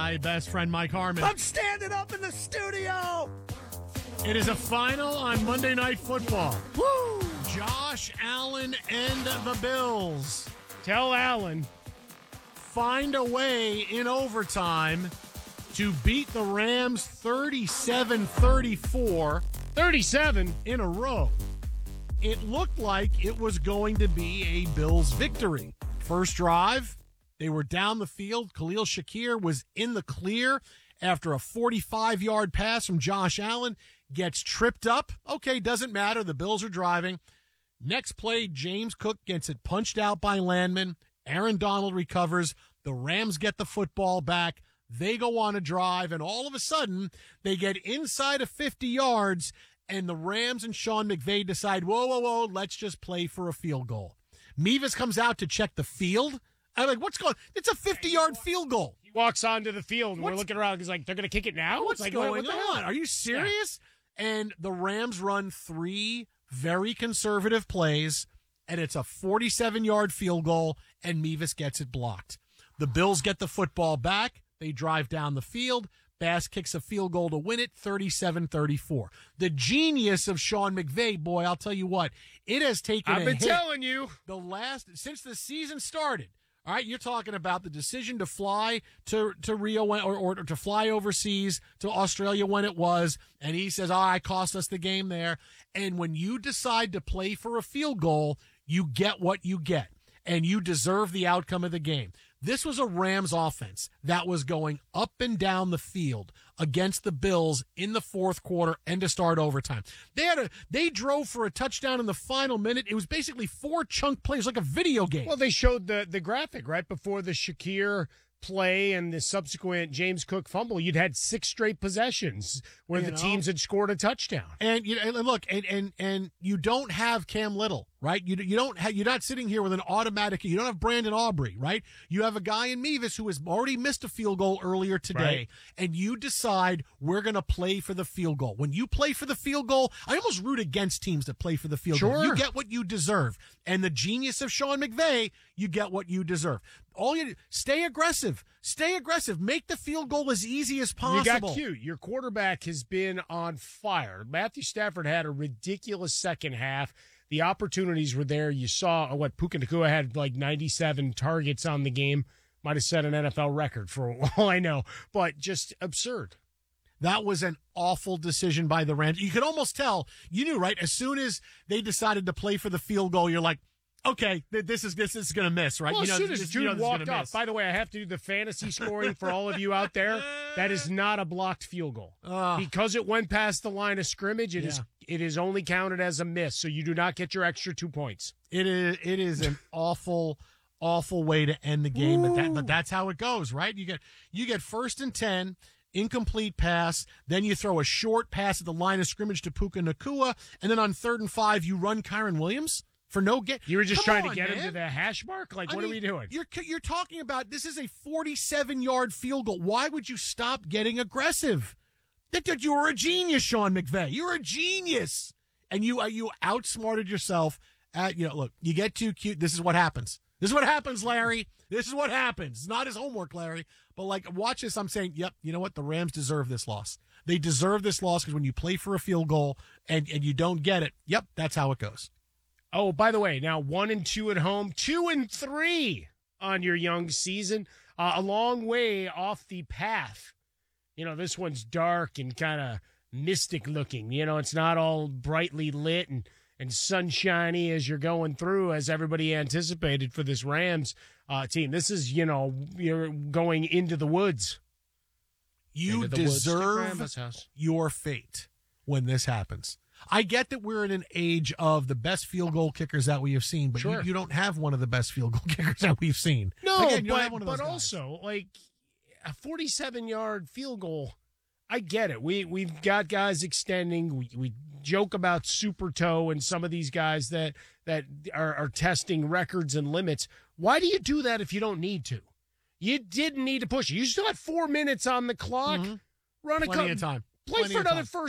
my best friend, Mike Harmon. I'm standing up in the studio. It is a final on Monday Night Football. Woo! Josh Allen and the Bills Tell Allen. find a way in overtime to beat the Rams 37-34 37 in a row. It looked like it was going to be a Bills victory. First drive, they were down the field. Khalil Shakir was in the clear after a 45-yard pass from Josh Allen. Gets tripped up. Okay, doesn't matter. The Bills are driving. Next play, James Cook gets it punched out by Landman. Aaron Donald recovers. The Rams get the football back. They go on a drive, and all of a sudden, they get inside of 50 yards, and the Rams and Sean McVay decide, whoa, let's just play for a field goal. Mevis comes out to check the field. I'm like, what's going on? It's a 50-yard field goal. He walks onto the field, and we're looking around. He's like, they're going to kick it now? What's like, going what the on? hell? Are you serious? Yeah. And the Rams run 3 very conservative plays, and it's a 47-yard field goal, and Mevis gets it blocked. The Bills get the football back. They drive down the field. Bass kicks a field goal to win it, 37-34. The genius of Sean McVay, boy, I'll tell you what, it has taken I've been telling you. Since the season started. All right, you're talking about the decision to fly to Rio or to fly overseas to Australia when it was, and he says, it cost us the game there. And when you decide to play for a field goal, you get what you get, and you deserve the outcome of the game. This was a Rams offense that was going up and down the field against the Bills in the fourth quarter and to start overtime. They drove for a touchdown in the final minute. It was basically 4 chunk plays, like a video game. Well, they showed the graphic right before the Shakir play and the subsequent James Cook fumble. You'd had 6 straight possessions where the teams had scored a touchdown. And look, and you don't have Cam Little, right? You're not sitting here with an automatic. You don't have Brandon Aubrey, right? You have a guy in Mevis who has already missed a field goal earlier today, right. And you decide we're going to play for the field goal. When you play for the field goal, I almost root against teams that play for the field goal. You get what you deserve, and the genius of Sean McVay, you get what you deserve. Stay aggressive. Make the field goal as easy as possible. You got cute. Your quarterback has been on fire. Matthew Stafford had a ridiculous second half. The opportunities were there. You saw Puka Nacua had like 97 targets on the game. Might have set an NFL record for all I know, but just absurd. That was an awful decision by the Rams. You could almost tell, you knew, right? As soon as they decided to play for the field goal, you're like, okay, this is going to miss, right? Well, as soon as Jude walked up, by the way, I have to do the fantasy scoring for all of you out there. That is not a blocked field goal. Because it went past the line of scrimmage, it is only counted as a miss, so you do not get your extra 2 points. It is an awful way to end the game, but that's how it goes, right? You get 1st and 10, incomplete pass, then you throw a short pass at the line of scrimmage to Puka Nacua, and then on 3rd and 5, you run Kyren Williams for no get. You were just trying to get him to the hash mark? What are we doing? You're talking about, this is a 47-yard field goal. Why would you stop getting aggressive? You were a genius, Sean McVay. You're a genius. And you outsmarted yourself. Look, you get too cute. This is what happens. This is what happens, Larry. This is what happens. It's not his homework, Larry. But watch this. I'm saying, yep, you know what? The Rams deserve this loss. They deserve this loss because when you play for a field goal and you don't get it, yep, that's how it goes. Oh, by the way, now 1-2 at home, 2-3 on your young season. A long way off the path. This one's dark and kind of mystic looking. It's not all brightly lit and sunshiny as you're going through, as everybody anticipated for this Rams team. This is, you're going into the woods. You deserve your fate when this happens. I get that we're in an age of the best field goal kickers that we have seen, but you don't have one of the best field goal kickers that we've seen. No, Again, you don't have one of those but guys. Also, a 47-yard field goal, I get it. We've got guys extending. We joke about super toe and some of these guys that are testing records and limits. Why do you do that if you don't need to? You didn't need to push it. You still had 4 minutes on the clock. Mm-hmm. Run Plenty of time. Play for another first